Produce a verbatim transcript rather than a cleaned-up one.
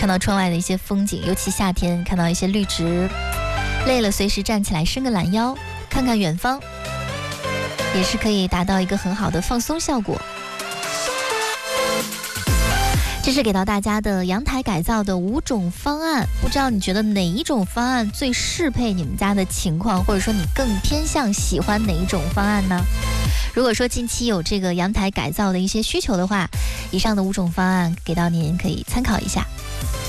看到窗外的一些风景，尤其夏天看到一些绿植，累了随时站起来伸个懒腰，看看远方，也是可以达到一个很好的放松效果。这是给到大家的阳台改造的五种方案，不知道你觉得哪一种方案最适配你们家的情况，或者说你更偏向喜欢哪一种方案呢？如果说近期有这个阳台改造的一些需求的话，以上的五种方案给到您可以参考一下。